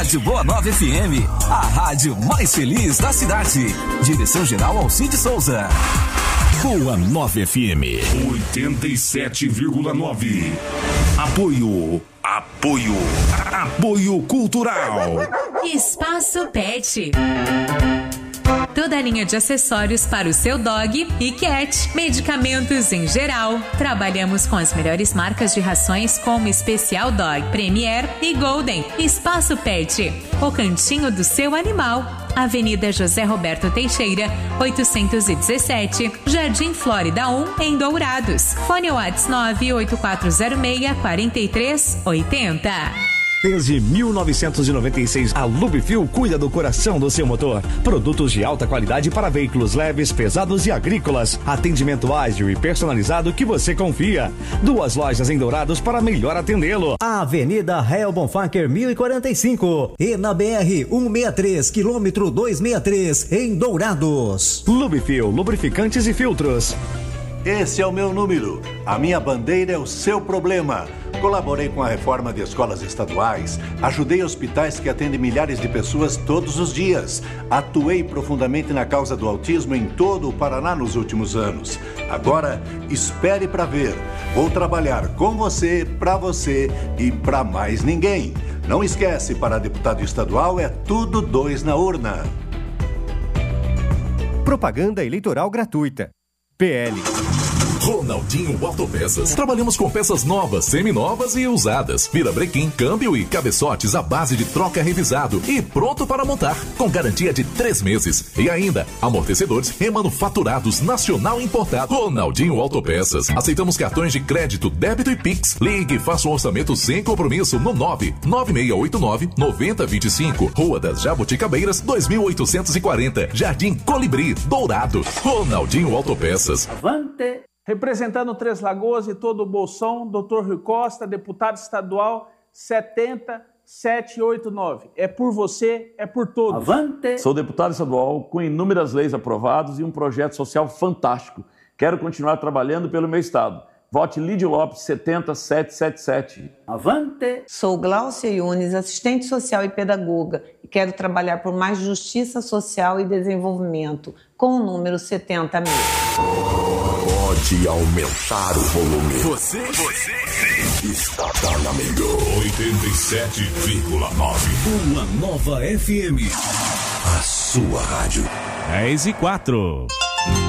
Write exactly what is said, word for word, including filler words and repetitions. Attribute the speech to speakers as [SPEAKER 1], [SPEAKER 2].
[SPEAKER 1] Rádio Boa Nova F M, a rádio mais feliz da cidade. Direção-geral Alcide Souza.
[SPEAKER 2] Boa Nova F M
[SPEAKER 3] oitenta e sete vírgula nove. Apoio, apoio, apoio cultural.
[SPEAKER 4] Espaço Pet. Toda a linha de acessórios para o seu dog e cat, medicamentos em geral. Trabalhamos com as melhores marcas de rações como Especial Dog, Premier e Golden. Espaço Pet, o cantinho do seu animal. Avenida José Roberto Teixeira, oitocentos e dezessete, Jardim Flórida um, em Dourados. Fone WhatsApp nove oito quatro zero seis, quatro três oito zero.
[SPEAKER 5] Desde mil novecentos e noventa e seis, a Lubifil cuida do coração do seu motor. Produtos de alta qualidade para veículos leves, pesados e agrícolas. Atendimento ágil e personalizado que você confia. Duas lojas em Dourados para melhor atendê-lo.
[SPEAKER 6] Avenida Rael Bonfacker mil e quarenta e cinco e na B R cento e sessenta e três, quilômetro duzentos e sessenta e três, em Dourados.
[SPEAKER 5] Lubifil, lubrificantes e filtros.
[SPEAKER 7] Esse é o meu número. A minha bandeira é o seu problema. Colaborei com a reforma de escolas estaduais, ajudei hospitais que atendem milhares de pessoas todos os dias. Atuei profundamente na causa do autismo em todo o Paraná nos últimos anos. Agora, espere para ver. Vou trabalhar com você, para você e para mais ninguém. Não esquece, para deputado estadual é tudo dois na urna.
[SPEAKER 8] Propaganda eleitoral gratuita. P L.
[SPEAKER 2] Ronaldinho Autopeças. Trabalhamos com peças novas, seminovas e usadas. Virabrequim, câmbio e cabeçotes à base de troca revisado e pronto para montar, com garantia de três meses. E ainda, amortecedores remanufaturados nacional importado. Ronaldinho Autopeças. Aceitamos cartões de crédito, débito e Pix. Ligue e faça um orçamento sem compromisso no nove nove seis oito nove, nove zero dois cinco. Rua das Jabuticabeiras, dois mil oitocentos e quarenta. Jardim Colibri, Dourado. Ronaldinho Autopeças.
[SPEAKER 9] Avante! Representando Três Lagoas e todo o Bolsão, doutor Rui Costa, deputado estadual setenta sete oito nove. É por você, é por todos.
[SPEAKER 10] Avante! Sou deputado estadual com inúmeras leis aprovadas e um projeto social fantástico. Quero continuar trabalhando pelo meu estado. Vote Lídio Lopes setenta sete sete sete.
[SPEAKER 11] Avante! Sou Gláucia Yunes, assistente social e pedagoga, e quero trabalhar por mais justiça social e desenvolvimento, com o número setenta mil.
[SPEAKER 2] Pode aumentar o volume.
[SPEAKER 3] Você, você, você
[SPEAKER 2] está na melhor.
[SPEAKER 3] oitenta e sete vírgula nove.
[SPEAKER 2] Uma nova F M. A sua rádio.
[SPEAKER 12] dez e quatro.